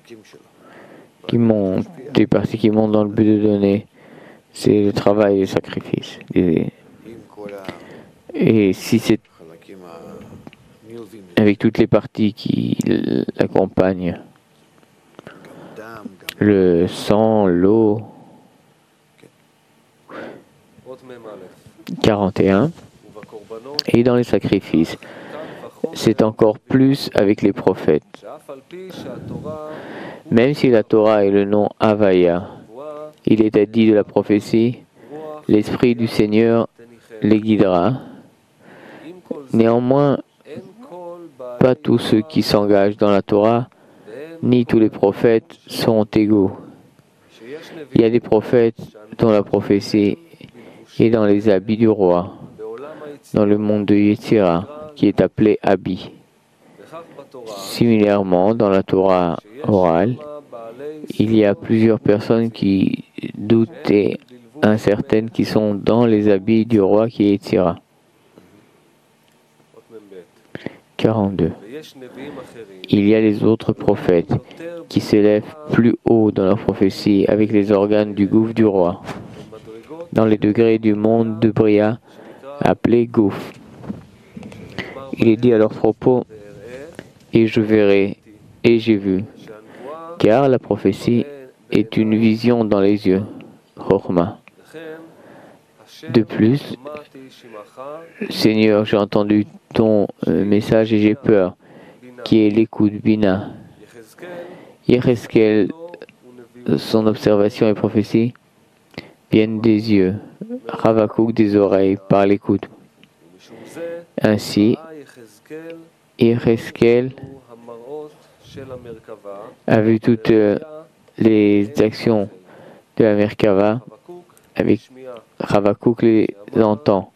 qui montent, des parties qui montent dans le but de donner. C'est le travail et le sacrifice. Et si c'est avec toutes les parties qui l'accompagnent, le sang, l'eau, 41, et dans les sacrifices, c'est encore plus avec les prophètes. Même si la Torah est le nom Havaya, il était dit de la prophétie, l'Esprit du Seigneur les guidera. Néanmoins, pas tous ceux qui s'engagent dans la Torah, ni tous les prophètes sont égaux. Il y a des prophètes dont la prophétie est dans les habits du roi, dans le monde de Yetzira, qui est appelé Abi. Similairement, dans la Torah orale, il y a plusieurs personnes qui doutent et incertaines qui sont dans les habits du roi qui est Yetzira. 42. Il y a les autres prophètes qui s'élèvent plus haut dans leur prophétie avec les organes du gouffre du roi, dans les degrés du monde de Bria, appelé gouffre. Il est dit à leur propos, et je verrai, et j'ai vu, car la prophétie est une vision dans les yeux, Chorma. De plus, Seigneur, j'ai entendu ton message et j'ai peur, qui est l'écoute Bina. Yecheskel, son observation et prophétie viennent des yeux, Ravakuk des oreilles par l'écoute. Ainsi, Yecheskel a vu toutes les actions de la Merkava, avec Ravakuk les entend.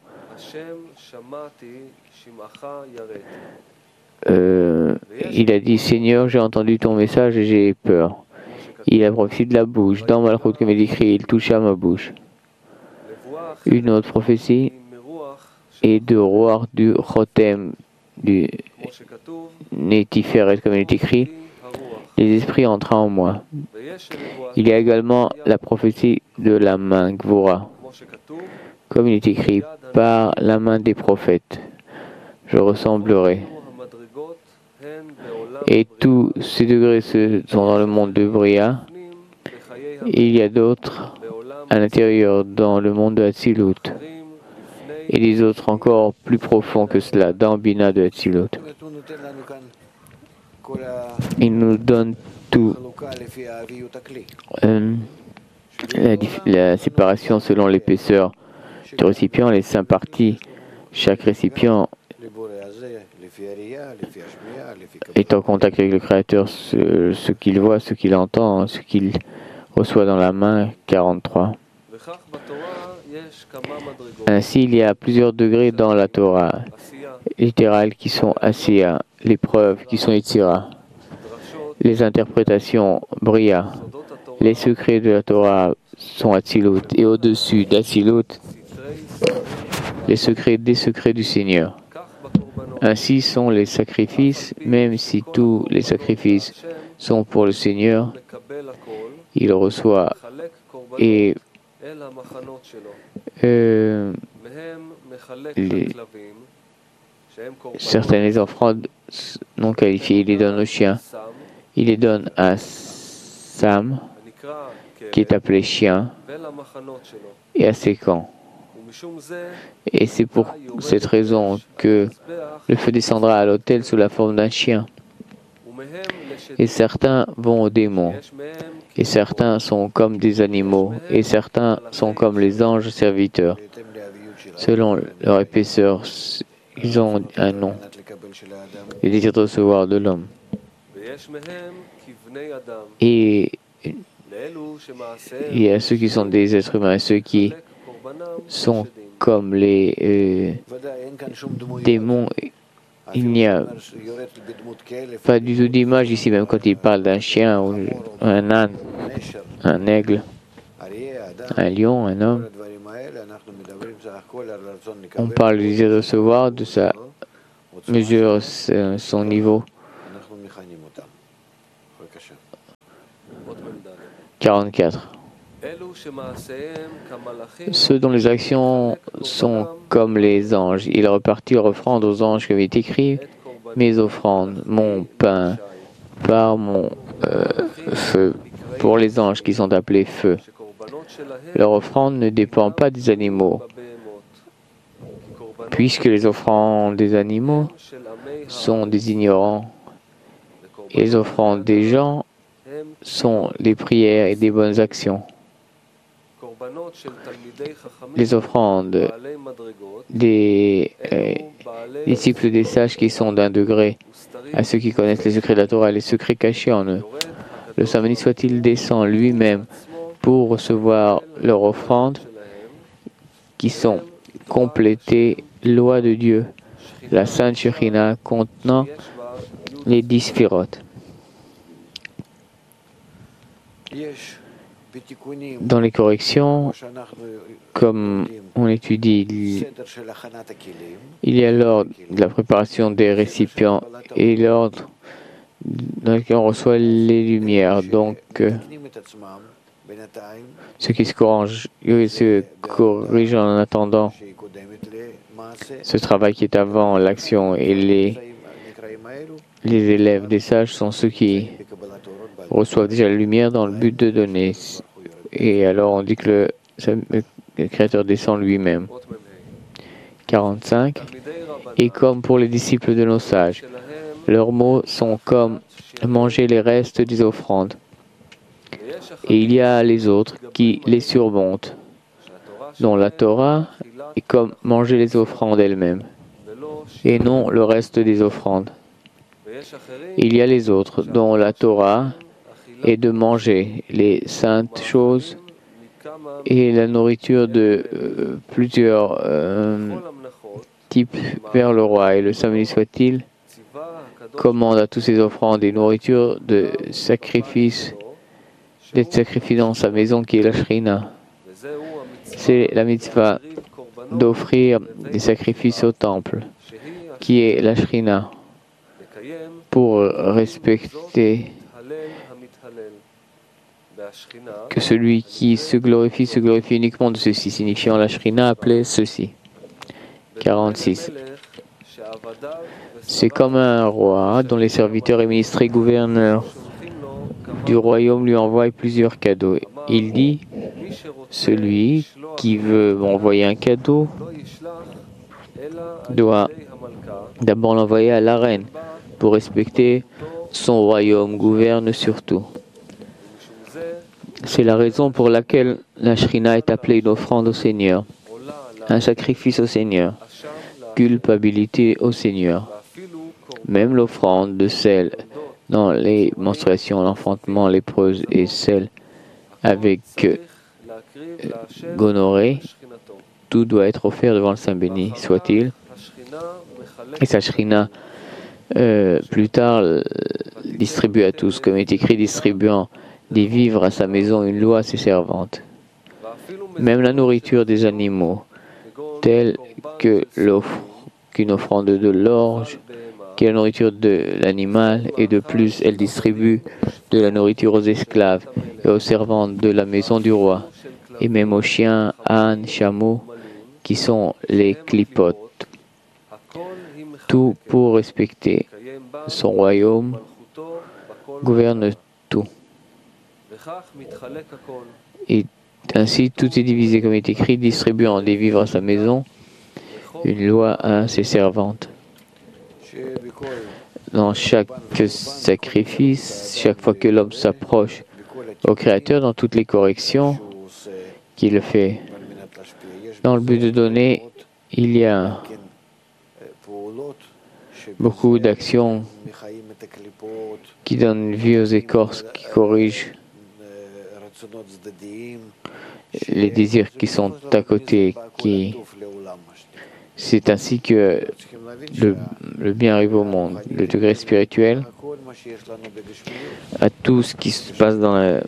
Il a dit, Seigneur, j'ai entendu ton message et j'ai peur. Il a prophétisé de la bouche. Dans Malchut, comme il écrit, il toucha ma bouche. Une autre prophétie est de Roar du Chotem, du Nétiferet, comme il est écrit, les esprits entrant en moi. Il y a également la prophétie de la main, Gvura, comme il est écrit, par la main des prophètes, je ressemblerai. Et tous ces degrés sont dans le monde de Bria. Et il y a d'autres à l'intérieur, dans le monde de Hatzilut. Et les autres encore plus profonds que cela, dans Bina de Hatzilut. Il nous donne tout. La séparation selon l'épaisseur du récipient, les 5 parties. Chaque récipient est en contact avec le Créateur, ce qu'il voit, ce qu'il entend, ce qu'il reçoit dans la main, 43. Ainsi, il y a plusieurs degrés dans la Torah, littérales qui sont Asiya, les preuves qui sont Yetzira, les interprétations Bria, les secrets de la Torah sont Hatzilut, et au-dessus d'Hatzilut, les secrets des secrets du Seigneur. Ainsi sont les sacrifices, même si tous les sacrifices sont pour le Seigneur, il reçoit et certaines offrandes non qualifiées, il les donne aux chiens. Il les donne à Sam, qui est appelé chien, et à ses camps. Et c'est pour cette raison que le feu descendra à l'autel sous la forme d'un chien. Et certains vont aux démons, et certains sont comme des animaux, et certains sont comme les anges serviteurs. Selon leur épaisseur, ils ont un nom, et désirent recevoir de l'homme. Et il y a ceux qui sont des êtres humains, et ceux qui sont comme les démons. Il n'y a pas du tout d'image ici, même quand il parle d'un chien ou un âne, un aigle, un lion, un homme. On parle du désir de recevoir, de sa mesure, son niveau. 44. Ceux dont les actions sont comme les anges, il repartit leur offrande aux anges qui avaient écrit mes offrandes, mon pain, par mon feu, pour les anges qui sont appelés feu. Leur offrande ne dépend pas des animaux, puisque les offrandes des animaux sont des ignorants, et les offrandes des gens sont des prières et des bonnes actions. Les offrandes des disciples des sages qui sont d'un degré à ceux qui connaissent les secrets de la Torah et les secrets cachés en eux. Le Saint béni soit-il descend lui-même pour recevoir leurs offrandes qui sont complétées, loi de Dieu, la Sainte Shekhinah contenant les 10 sphirotes. Dans les corrections, comme on étudie, il y a l'ordre de la préparation des récipients et l'ordre dans lequel on reçoit les lumières. Donc, ceux qui se corrigent en attendant ce travail qui est avant l'action, et les élèves des sages sont ceux qui reçoivent déjà la lumière dans le but de donner. Et alors on dit que le Créateur descend lui-même. 45. Et comme pour les disciples de nos sages, leurs mots sont comme manger les restes des offrandes. Et il y a les autres qui les surmontent, dont la Torah est comme manger les offrandes elles-mêmes, et non le reste des offrandes. Il y a les autres, dont la Torah est de manger les saintes choses et la nourriture de plusieurs types vers le roi. Et le Saint béni soit-il commande à tous ces offrandes et nourritures de sacrifice, d'être sacrifiés dans sa maison qui est la Shrina. C'est la mitzvah d'offrir des sacrifices au temple, qui est la Shrina, pour respecter que celui qui se glorifie uniquement de ceci, signifiant la Shrina appelée ceci. 46. C'est comme un roi dont les serviteurs et ministres et gouverneurs du royaume lui envoient plusieurs cadeaux. Il dit, celui qui veut m'envoyer un cadeau doit d'abord l'envoyer à la reine pour respecter son royaume, gouverne surtout. C'est la raison pour laquelle la Shrina est appelée une offrande au Seigneur, un sacrifice au Seigneur, culpabilité au Seigneur. Même l'offrande de celle dans les menstruations, l'enfantement, l'épreuve et celle avec gonorrhée, tout doit être offert devant le Saint béni, soit-il. Et sa Shrina, plus tard, distribue à tous, comme est écrit, distribuant des vivres à sa maison, une loi à ses servantes. Même la nourriture des animaux, telle qu'une offrande de l'orge, qui est la nourriture de l'animal, et de plus, elle distribue de la nourriture aux esclaves et aux servantes de la maison du roi, et même aux chiens, ânes, chameaux, qui sont les clipotes. Tout pour respecter son royaume, gouverne tout. Et ainsi, tout est divisé, comme est écrit, distribuant des vivres à sa maison, une loi à ses servantes. Dans chaque sacrifice, chaque fois que l'homme s'approche au Créateur, dans toutes les corrections qu'il fait, dans le but de donner, il y a beaucoup d'actions qui donnent vie aux écorces, qui corrigent les désirs qui sont à côté, c'est ainsi que le bien arrive au monde. Le degré spirituel, à tout ce qui se passe dans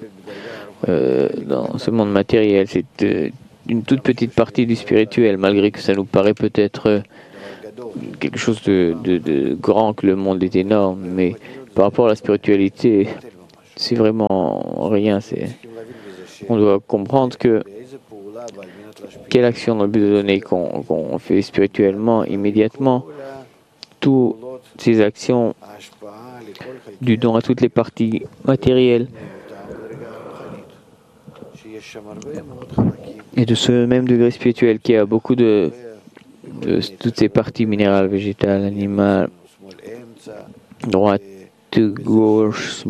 ce monde matériel, c'est une toute petite partie du spirituel, malgré que ça nous paraît peut-être quelque chose de grand, que le monde est énorme, mais par rapport à la spiritualité, c'est vraiment rien. On doit comprendre que quelle action dans le but de donner qu'on fait spirituellement, immédiatement, toutes ces actions du don à toutes les parties matérielles et de ce même degré spirituel qui a beaucoup de toutes ces parties minérales, végétales, animales, droite, gauche,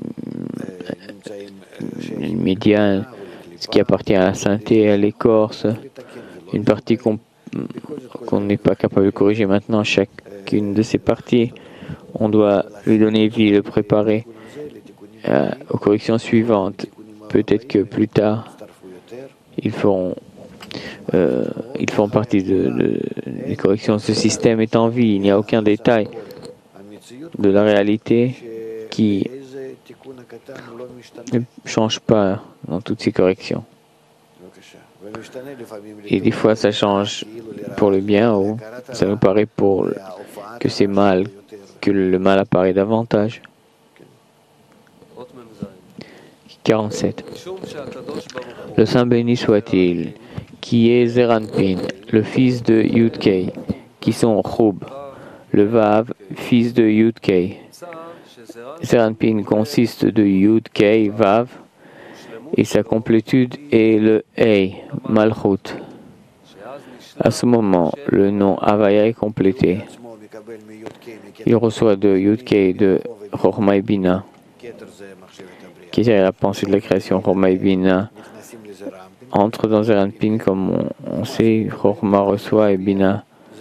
médiane, ce qui appartient à la sainteté, à l'écorce, une partie qu'on n'est pas capable de corriger maintenant, chacune de ces parties, on doit lui donner vie, le préparer aux corrections suivantes. Peut-être que plus tard, ils feront partie des corrections. Ce système est en vie, il n'y a aucun détail de la réalité qui ne change pas dans toutes ces corrections. Et des fois, ça change pour le bien ou ça nous paraît que c'est mal, que le mal apparaît davantage. 47. Le Saint béni soit-il, qui est Zeranpin, le fils de Yudkei, qui sont Chub, le Vav, fils de Yudkei. Zeranpin consiste de Yudkei, Vav, et sa complétude est le Ei, Malchut. À ce moment, le nom Havaya est complété. Il reçoit de Yudkei de Chochma et Bina. Qui est la pensée de la création, Chochma et Bina entre dans Zeranpin comme on sait, Chochma reçoit et Bina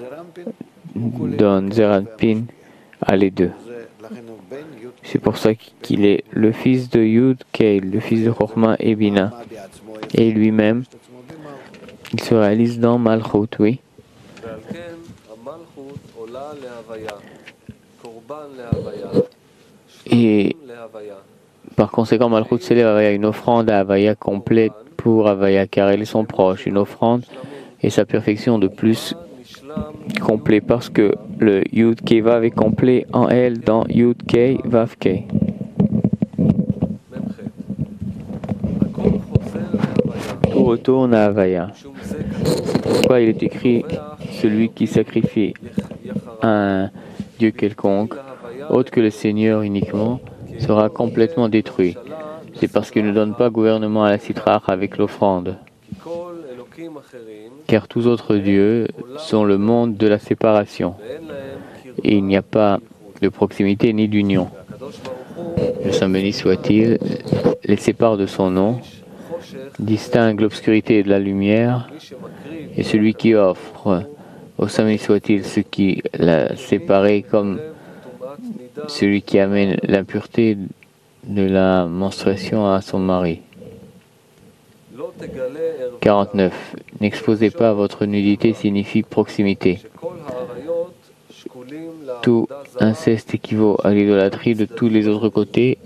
donne Zeranpin à les deux. C'est pour ça qu'il est le fils de Yud Kei, le fils de Chochma et Bina. Et lui-même, il se réalise dans Malchut, oui. Et par conséquent, Malchut s'élève à une offrande à Havaya complète pour Havaya, car elle est son proche. Une offrande et sa perfection de plus complet, parce que le Yud Kei Vav est complet en elle dans Yud Kei Vav Kei. Tout retourne à Havaya. Pourquoi il est écrit celui qui sacrifie un Dieu quelconque, autre que le Seigneur uniquement, sera complètement détruit. C'est parce qu'il ne donne pas gouvernement à la Sitrach avec l'offrande. Car tous autres dieux sont le monde de la séparation. Et il n'y a pas de proximité ni d'union. Le Saint béni soit-il, les sépare de son nom, distingue l'obscurité de la lumière, et celui qui offre au Saint béni soit-il ce qui l'a séparé comme celui qui amène l'impureté de la menstruation à son mari. 49. N'exposez pas votre nudité signifie proximité. Tout inceste équivaut à l'idolâtrie de tous les autres côtés.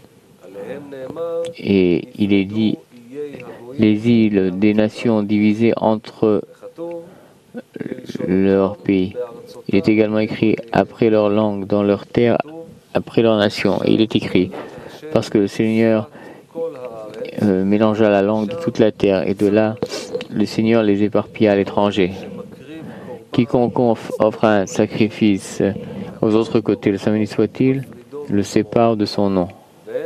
Et il est dit, les îles des nations divisées entre leur pays. Il est également écrit après leur langue, dans leur terre, après leur nation. Et il est écrit, parce que le Seigneur mélangea la langue de toute la terre, et de là, le Seigneur les éparpilla à l'étranger. Quiconque offre un sacrifice aux autres côtés, le Saint béni soit-il, le sépare de son nom.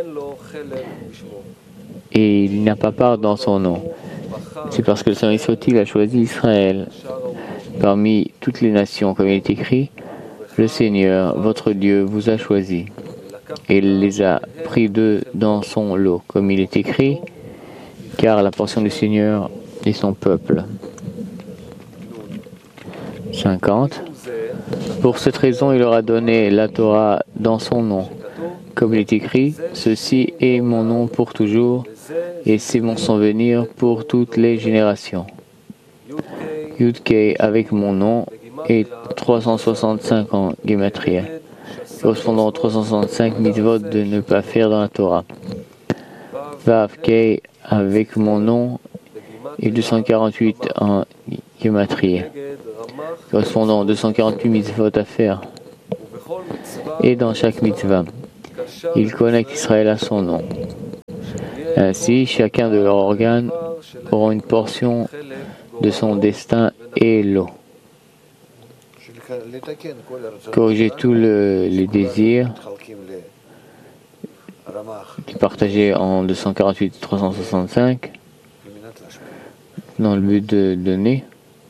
Et il n'a pas part dans son nom. C'est parce que le Saint béni soit-il a choisi Israël parmi toutes les nations, comme il est écrit, le Seigneur, votre Dieu, vous a choisi. Et il les a pris d'eux dans son lot, comme il est écrit, car la portion du Seigneur est son peuple. 50. Pour cette raison, il leur a donné la Torah dans son nom. Comme il est écrit, ceci est mon nom pour toujours, et c'est mon souvenir pour toutes les générations. Yud Kei avec mon nom est 365 en Gematria, correspondant aux 365 mitzvot de ne pas faire dans la Torah. Vav Kei avec mon nom est 248 en Gematria, correspondant aux 248 mitzvot à faire. Et dans chaque mitzvah, il connecte Israël à son nom. Ainsi, chacun de leurs organes aura une portion de son destin et l'eau. Corriger tous les désirs qui partagés en 248 et 365 dans le but de donner.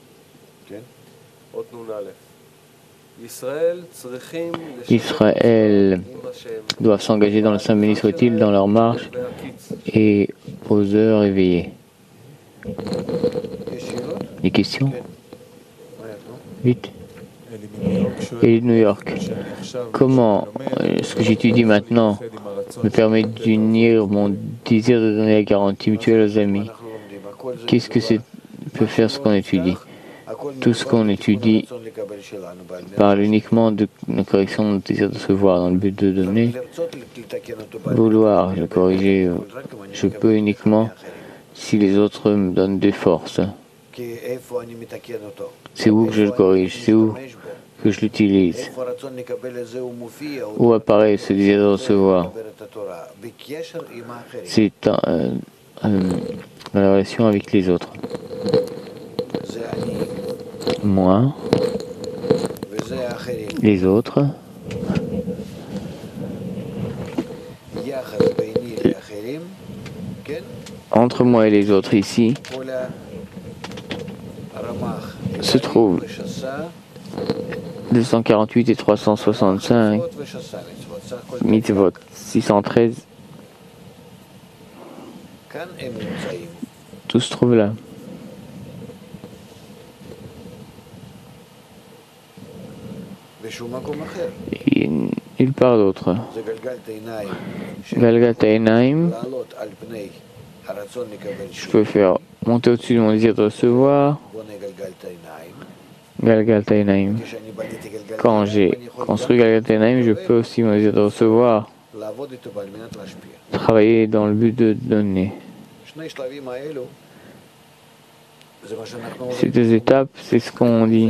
Israël doivent s'engager dans le Saint béni soit-il dans leur marche et aux heures éveillées. Des questions? Vite. Et New York. Comment ce que j'étudie maintenant me permet d'unir mon désir de donner la garantie mutuelle aux amis? Qu'est-ce que peut faire ce qu'on étudie? Tout ce qu'on étudie parle uniquement de la correction de notre désir de se voir dans le but de donner. Vouloir le corriger, je peux uniquement si les autres me donnent des forces. C'est où que je le corrige? C'est où que je l'utilise? Où apparaît ce désir de recevoir? C'est dans la relation avec les autres. Moi, les autres, entre moi et les autres ici, se trouvent 248 et 365, mitzvot 613, tout se trouve là. Et nulle part d'autre. Galgat Einaim, je peux faire monter au-dessus de mon désir de recevoir. Galgat Einaim. Quand j'ai construit Galgat Einaim, je peux aussi mon désir de recevoir travailler dans le but de donner. Ces deux étapes, c'est ce qu'on dit.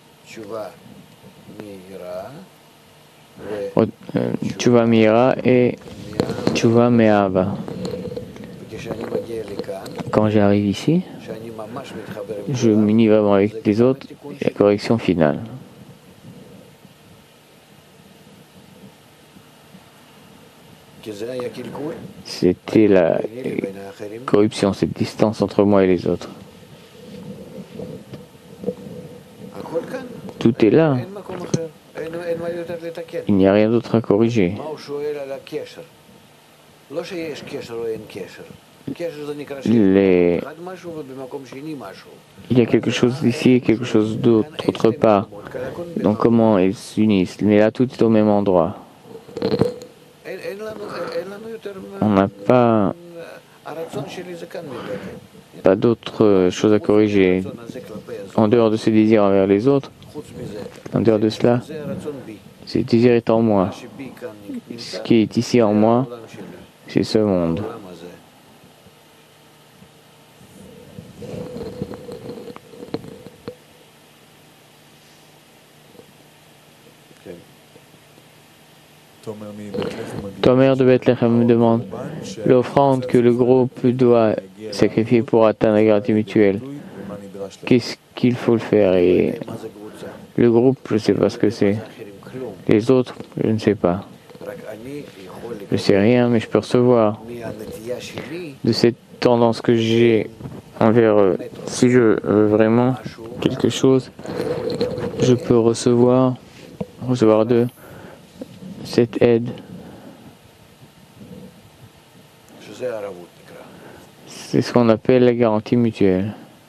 Tshuva Mira et Tshuva Me'ava. Quand j'arrive ici, je m'unis vraiment avec les autres et la correction finale. C'était la corruption, cette distance entre moi et les autres. Tout est là. Il n'y a rien d'autre à corriger. Il y a quelque chose ici et quelque chose d'autre part. Donc comment ils s'unissent? Mais là, tout est au même endroit. On n'a pas d'autre chose à corriger. En dehors de ce désir envers les autres, en dehors de cela, ce désir est en moi. Ce qui est ici en moi, c'est ce monde. Tomer de Bethléem me demande l'offrande que le groupe doit sacrifier pour atteindre la garantie mutuelle. Qu'est-ce qu'il faut le faire? Et le groupe, je ne sais pas ce que c'est. Les autres, je ne sais pas. Je ne sais rien, mais je peux recevoir de cette tendance que j'ai envers eux. Si je veux vraiment quelque chose, je peux recevoir d'eux cette aide. C'est ce qu'on appelle la garantie mutuelle.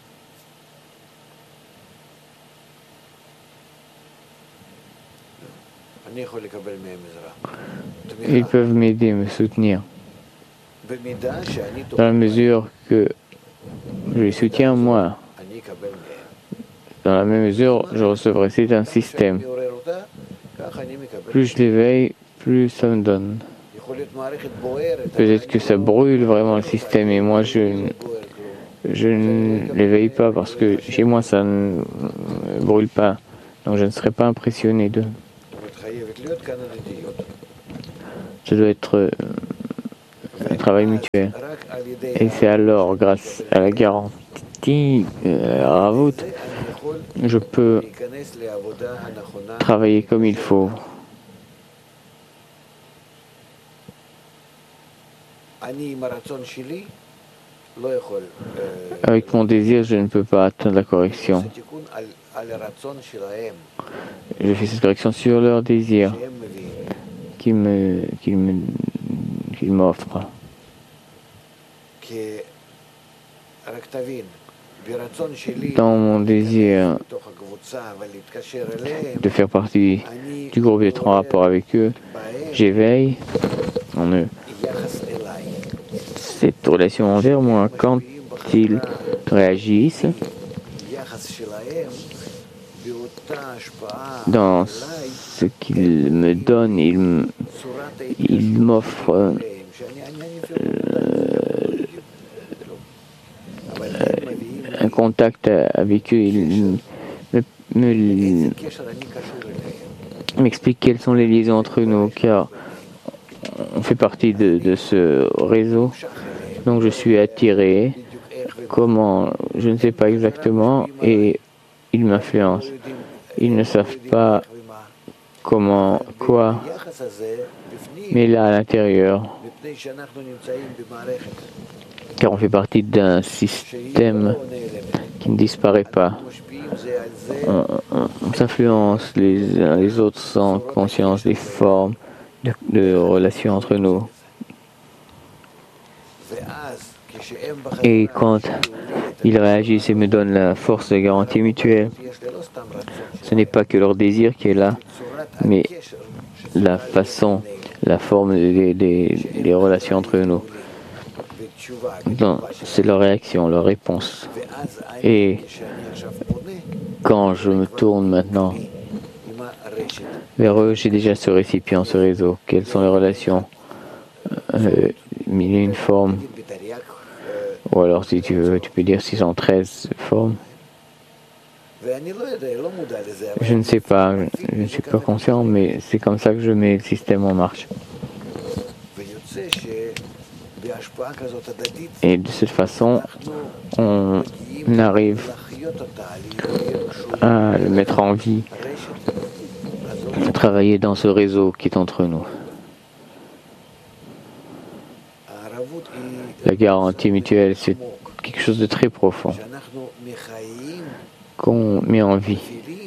Ils peuvent m'aider, me soutenir. Dans la mesure que je les soutiens, moi, dans la même mesure, je recevrai. C'est un système. Plus je l'éveille, plus ça me donne. Peut-être que ça brûle vraiment le système et moi je ne l'éveille pas parce que chez moi ça ne brûle pas. Donc je ne serai pas impressionné d'eux. Ça doit être un travail mutuel. Et c'est alors, grâce à la garantie Ravut, je peux travailler comme il faut. Avec mon désir, je ne peux pas atteindre la correction. Je fais cette correction sur leur désir qu'ils m'offrent. Dans mon désir de faire partie du groupe d'être en rapport avec eux, j'éveille en eux cette relation envers moi. Quand ils réagissent dans ce qu'ils me donnent, ils m'offrent un contact avec eux, ils m'expliquent quelles sont les liaisons entre nous, car on fait partie de ce réseau, donc je suis attiré. Comment, je ne sais pas exactement, et ils m'influencent. Ils ne savent pas comment, quoi, mais là à l'intérieur, car on fait partie d'un système qui ne disparaît pas. On s'influence les uns les autres sans conscience des formes de relations entre nous. Et quand ils réagissent et me donnent la force de garantie mutuelle, ce n'est pas que leur désir qui est là, mais la façon, la forme des relations entre nous. C'est leur réaction, leur réponse. Et quand je me tourne maintenant vers eux, j'ai déjà ce récipient, ce réseau. Quelles sont les relations? Mille et une formes. Ou alors, si tu veux, tu peux dire 613 formes. Je ne sais pas, je ne suis pas conscient, mais c'est comme ça que je mets le système en marche. Et de cette façon, on arrive à le mettre en vie, à travailler dans ce réseau qui est entre nous. La garantie mutuelle, c'est quelque chose de très profond qu'on met en vie.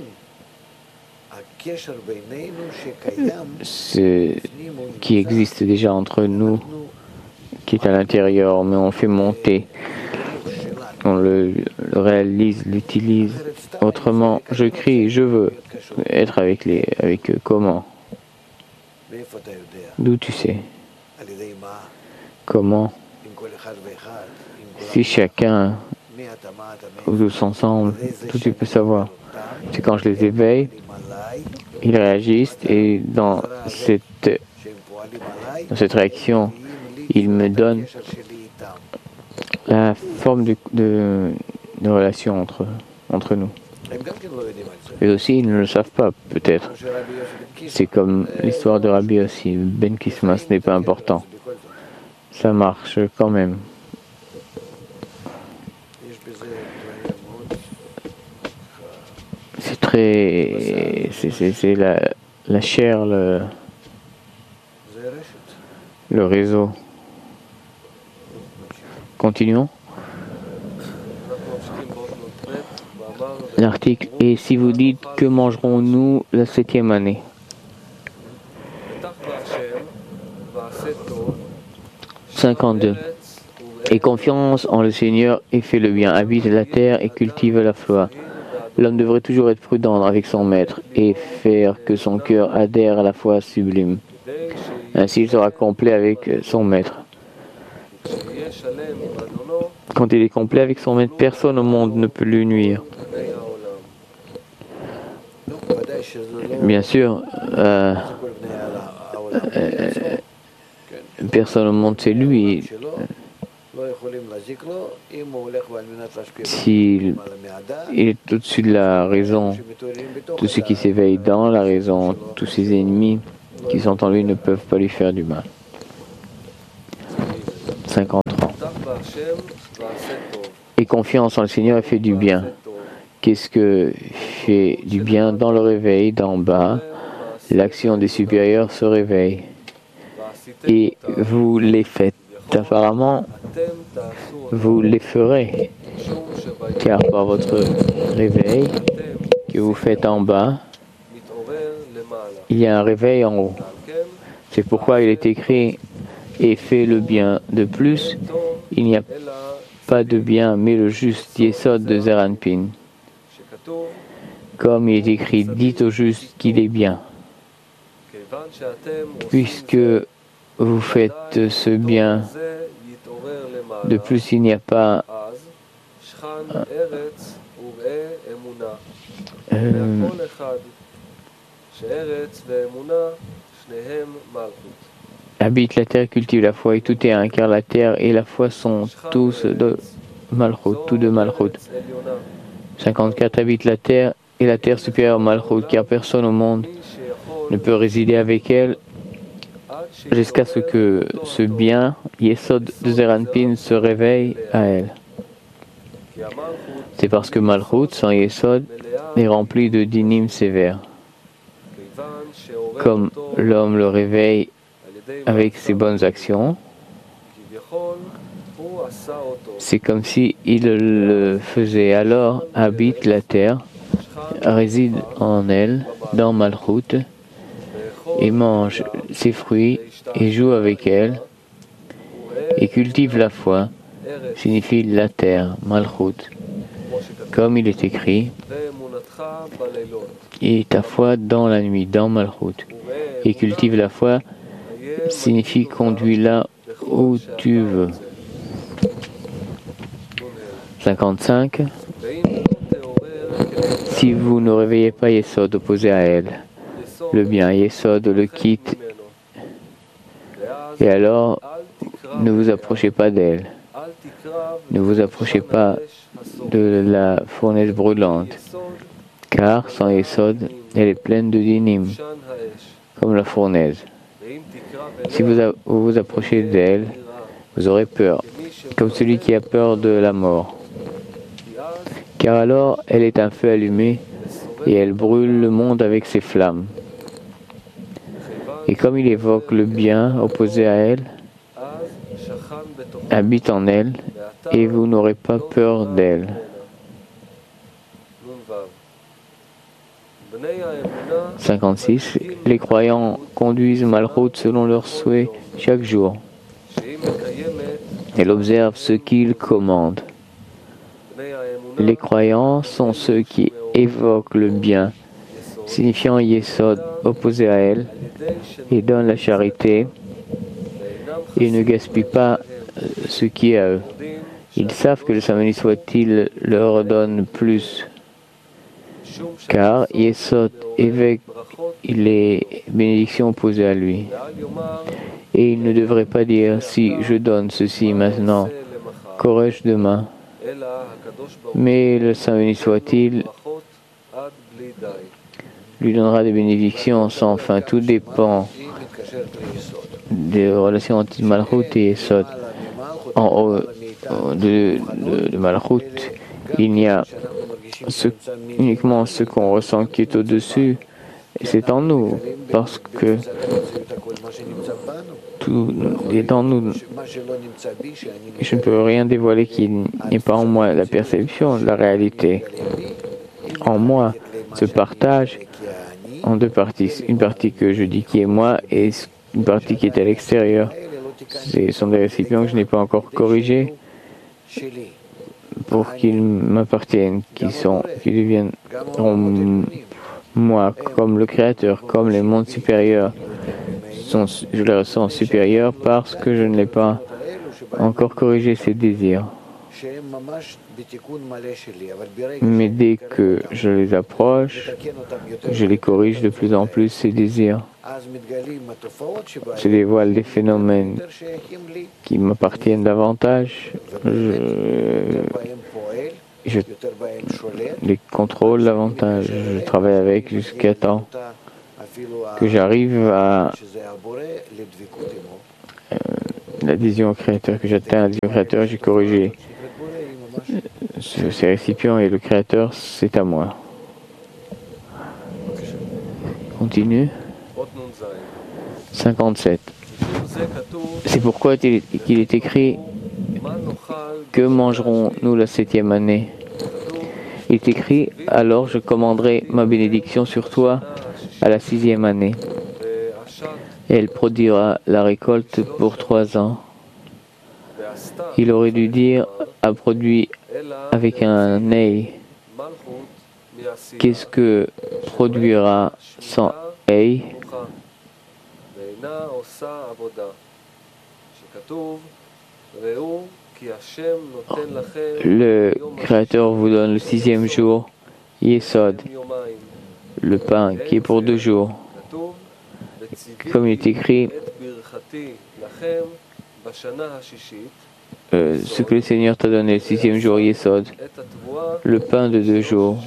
Ce qui existe déjà entre nous, qui est à l'intérieur, mais on fait monter, on le réalise, l'utilise. Autrement, je crie, je veux être avec eux. Comment? D'où tu sais? Comment? Si chacun ou tous ensemble, tout tu peux savoir. C'est quand je les éveille, ils réagissent et dans cette réaction, ils me donnent la forme de relation entre nous. Et aussi, ils ne le savent pas, peut-être. C'est comme l'histoire de Rabbi aussi. Ben Kisma, ce n'est pas important. Ça marche quand même. C'est très... C'est la chair, le réseau. Continuons. L'article est: si vous dites que mangerons-nous la 7e année? « 52. Aie confiance en le Seigneur et fais le bien. Habite la terre et cultive la foi. L'homme devrait toujours être prudent avec son maître et faire que son cœur adhère à la foi sublime. Ainsi il sera complet avec son maître. Quand il est complet avec son maître, personne au monde ne peut lui nuire. Bien sûr, personne au monde, c'est lui. S'il est au-dessus de la raison, tout ce qui s'éveille dans la raison, tous ses ennemis qui sont en lui ne peuvent pas lui faire du mal. 53. Et confiance en le Seigneur et fait du bien. Qu'est-ce que fait du bien dans le réveil d'en bas? L'action des supérieurs se réveille. Et vous les faites. Apparemment, vous les ferez. Car par votre réveil que vous faites en bas, il y a un réveil en haut. C'est pourquoi il est écrit et fait le bien. De plus, il n'y a pas de bien, mais le juste Yesod de Zeranpin. Comme il est écrit, dites au juste qu'il est bien. Puisque vous faites ce bien, de plus il n'y a pas habite la terre, cultive la foi et tout est un, car la terre et la foi sont tous de Malchut, tout de Malchut. 54 habite la terre et la terre supérieure Malchut, car personne au monde ne peut résider avec elle jusqu'à ce que ce bien, Yesod de Zeranpin, se réveille à elle. C'est parce que Malchut, sans Yesod, est rempli de dinim sévères. Comme l'homme le réveille avec ses bonnes actions, c'est comme si il le faisait. Alors habite la terre, réside en elle, dans Malchut, et mange ses fruits et joue avec elle, et cultive la foi, signifie la terre, Malchut. Comme il est écrit, et ta foi dans la nuit, dans Malchut, et cultive la foi, signifie conduis-la où tu veux. 55. Si vous ne réveillez pas Yesod opposé à elle, le bien, Yesod le quitte, et alors ne vous approchez pas d'elle. Ne vous approchez pas de la fournaise brûlante, car sans Yesod, elle est pleine de dinim, comme la fournaise. Si vous vous approchez d'elle, vous aurez peur, comme celui qui a peur de la mort. Car alors, elle est un feu allumé, et elle brûle le monde avec ses flammes. Et comme il évoque le bien opposé à elle, habite en elle, et vous n'aurez pas peur d'elle. 56. Les croyants conduisent Malchut selon leurs souhaits chaque jour. Elle observe ce qu'ils commandent. Les croyants sont ceux qui évoquent le bien, signifiant Yesod opposé à elle, et donnent la charité, et ne gaspillent pas ce qui est à eux. Ils savent que le Saint béni soit-il leur donne plus, car Yesod évoque les bénédictions opposées à lui. Et il ne devrait pas dire, si je donne ceci maintenant, qu'aurai-je demain? Mais le Saint béni soit-il lui donnera des bénédictions sans fin. Tout dépend des relations entre Malchut et Yesod. En haut de Malchut, il n'y a uniquement ce qu'on ressent qui est au-dessus, et c'est en nous, parce que tout est en nous. Je ne peux rien dévoiler qui n'est pas en moi. La perception de la réalité en moi se partage en deux parties. Une partie que je dis qui est moi et une partie qui est à l'extérieur. Ce sont des récipients que je n'ai pas encore corrigés pour qu'ils m'appartiennent, qui deviennent moi, comme le Créateur, comme les mondes supérieurs. Je les ressens supérieurs parce que je ne l'ai pas encore corrigé ces désirs. Mais dès que je les approche, je les corrige de plus en plus, ces désirs. Je dévoile des phénomènes qui m'appartiennent davantage. Je les contrôle davantage. Je travaille avec jusqu'à temps que j'arrive à l'adhésion au Créateur, que j'atteins l'adhésion au Créateur, j'ai corrigé ces récipients et le Créateur, c'est à moi. Continue. 57. C'est pourquoi qu'il est écrit que mangerons-nous la 7e année? Il est écrit alors je commanderai ma bénédiction sur toi à la 6e année. Et elle produira la récolte pour 3 ans. Il aurait dû dire a produit avec un ei. Qu'est-ce que produira sans ei? Le Créateur vous donne le 6e jour, Yesod, le pain qui est pour 2 jours. Comme il est écrit, ce que le Seigneur t'a donné le 6e jour, Yesod, le pain de 2 jours.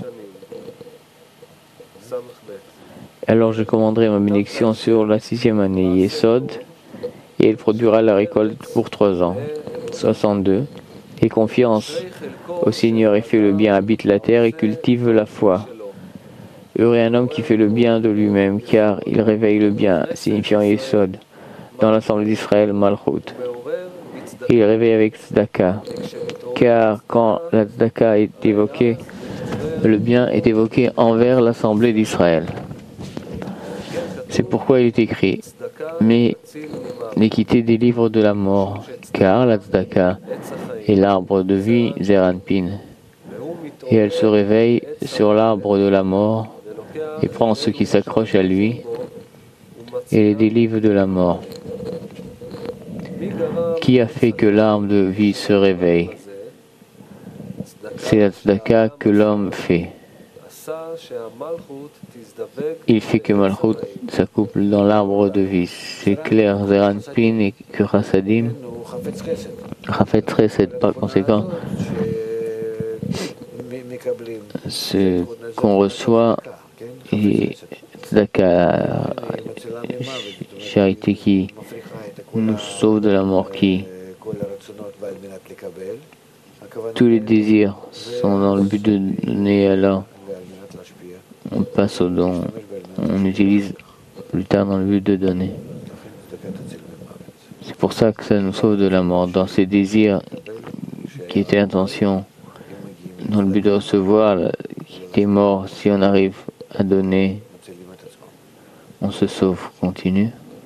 Alors je commanderai ma bénédiction sur la 6e année, Yesod, et il produira la récolte pour 3 ans. 62. Et confiance au Seigneur et fait le bien, habite la terre et cultive la foi. Heureux un homme qui fait le bien de lui-même, car il réveille le bien, signifiant Yesod, dans l'assemblée d'Israël, Malchut. Et il réveille avec Tzedaka, car quand la Tzedaka est évoquée, le bien est évoqué envers l'assemblée d'Israël. C'est pourquoi il est écrit, mais l'équité délivre de la mort, car la Tzedaka est l'arbre de vie, Zeranpin, et elle se réveille sur l'arbre de la mort et prend ceux qui s'accrochent à lui et les délivre de la mort. Qui a fait que l'arbre de vie se réveille? C'est la Tzedaka que l'homme fait. Il fait que Malchut s'accouple dans l'arbre de vie. C'est clair, Zeranpin et que Chassadim, Chafetz Chesed par conséquent, ce qu'on reçoit et Tzedaka, charité qui nous sauve de la mort, qui tous les désirs sont dans le but de donner, alors on passe au don, on utilise plus tard dans le but de donner. C'est pour ça que ça nous sauve de la mort. Dans ces désirs qui étaient intention, dans le but de recevoir, qui était mort, si on arrive à donner, on se sauve. Continue.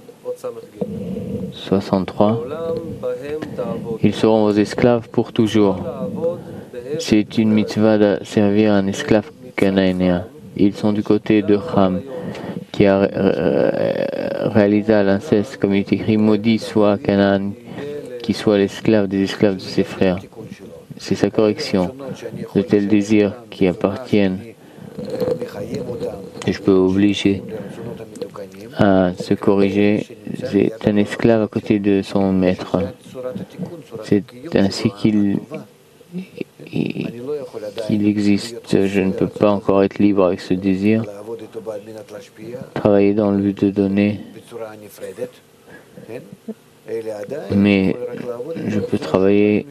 63. Ils seront vos esclaves pour toujours. C'est une mitzvah de servir un esclave cananéen. Ils sont du côté de Ham, qui a réalisé l'inceste, comme il est écrit, maudit soit Canaan, qui soit l'esclave des esclaves de ses frères. C'est sa correction. De tels désirs qui appartiennent, et je peux obliger à se corriger, c'est un esclave à côté de son maître. C'est ainsi qu'il existe. Je ne peux pas encore être libre avec ce désir. Travailler dans le but de donner. Mais je peux travailler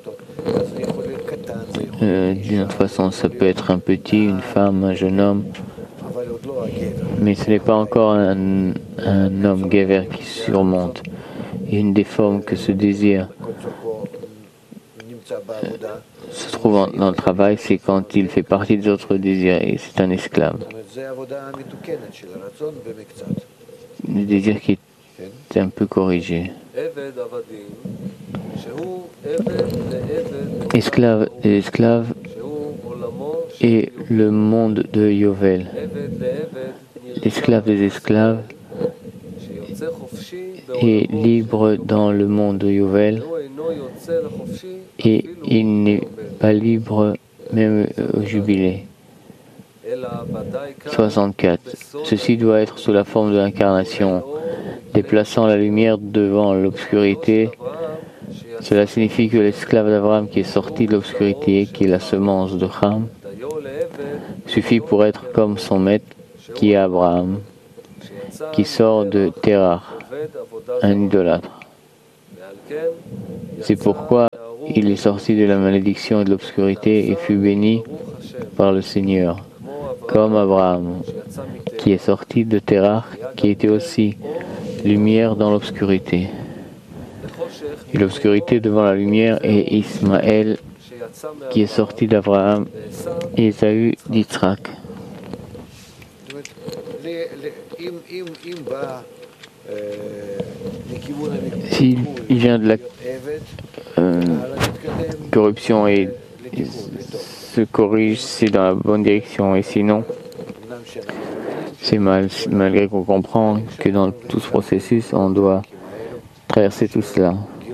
d'une autre façon. Ça peut être un petit, une femme, un jeune homme. Mais ce n'est pas encore un homme Gever qui surmonte. Et une des formes que ce désir se trouve dans le travail, c'est quand il fait partie des autres désirs et c'est un esclave. Le désir qui est un peu corrigé. Esclave et esclave et le monde de Yovel. L'esclave des esclaves est libre dans le monde de Yovel et il n'est pas libre même au jubilé. 64. Ceci doit être sous la forme de l'incarnation, déplaçant la lumière devant l'obscurité. Cela signifie que l'esclave d'Abraham qui est sorti de l'obscurité, qui est la semence de Ham, suffit pour être comme son maître qui est Abraham. qui sort de Terach, un idolâtre. C'est pourquoi il est sorti de la malédiction et de l'obscurité et fut béni par le Seigneur, comme Abraham, qui est sorti de Terach, qui était aussi lumière dans l'obscurité. Et l'obscurité devant la lumière, et Ismaël, qui est sorti d'Abraham, et Ésaü d'Yitzhak. S'il vient de la corruption et se corrige, c'est dans la bonne direction, et sinon, c'est mal, malgré qu'on comprend que dans tout ce processus, on doit traverser tout cela.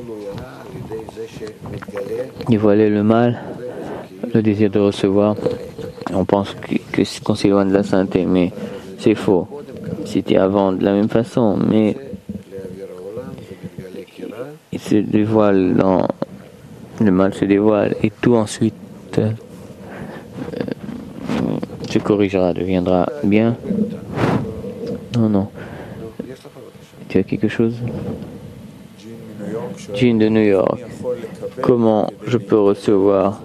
Dévoiler le mal, le désir de recevoir, on pense qu'on s'éloigne de la sainteté, mais c'est faux. C'était avant de la même façon, mais il se dévoile le mal se dévoile et tout ensuite se corrigera, deviendra bien. Non. Tu as quelque chose? Jean de New York. Comment je peux recevoir?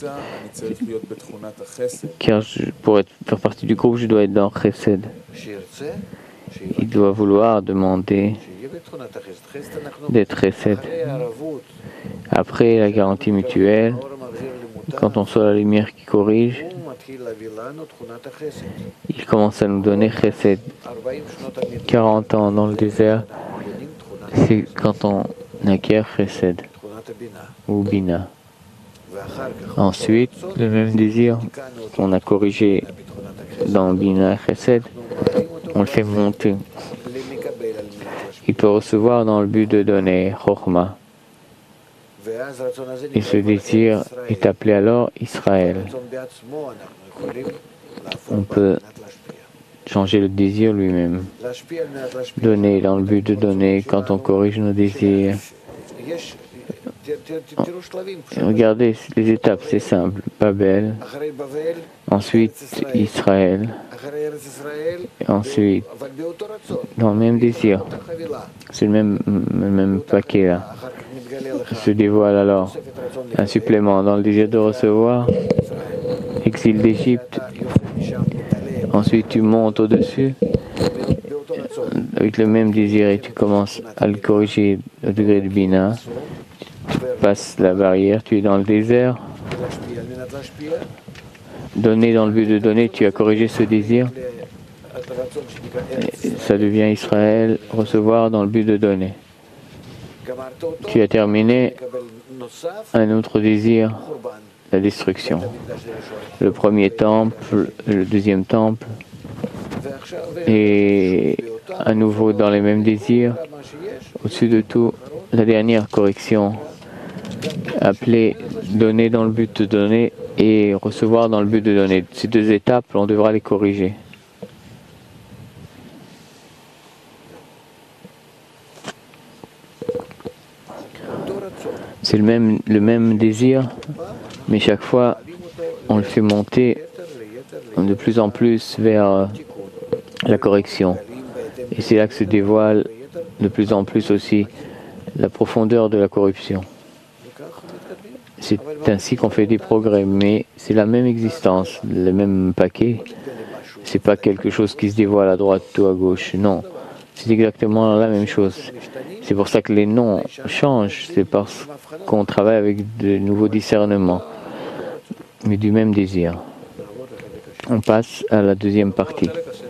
Car pour faire partie du groupe, je dois être dans Chesed. Il doit vouloir demander d'être Chesed. Après la garantie mutuelle, quand on soit la lumière qui corrige, il commence à nous donner Chesed. 40 ans dans le désert, c'est quand on acquiert Chesed ou Bina. Ensuite, le même désir qu'on a corrigé dans Bina Chesed, on le fait monter. Il peut recevoir dans le but de donner Chokhmah. Et ce désir est appelé alors Israël. On peut changer le désir lui-même. Donner dans le but de donner quand on corrige nos désirs. Regardez les étapes, c'est simple. Babel, ensuite Israël, et ensuite dans le même désir. C'est le même paquet là. Se dévoile alors un supplément dans le désir de recevoir, exil d'Égypte. Ensuite tu montes au-dessus avec le même désir et tu commences à le corriger au degré de Bina. Tu passes la barrière, tu es dans le désert. Donner dans le but de donner, tu as corrigé ce désir. Et ça devient Israël, recevoir dans le but de donner. Tu as terminé un autre désir, la destruction. Le premier temple, le deuxième temple, et à nouveau dans les mêmes désirs. Au-dessus de tout, la dernière correction, appelée donner dans le but de donner et recevoir dans le but de donner. Ces deux étapes, on devra les corriger. C'est le même désir, mais chaque fois, on le fait monter de plus en plus vers la correction. Et c'est là que se dévoile de plus en plus aussi la profondeur de la corruption. C'est ainsi qu'on fait des progrès, mais c'est la même existence, le même paquet. C'est pas quelque chose qui se dévoile à droite ou à gauche, non. C'est exactement la même chose. C'est pour ça que les noms changent, c'est parce qu'on travaille avec de nouveaux discernements, mais du même désir. On passe à la deuxième partie.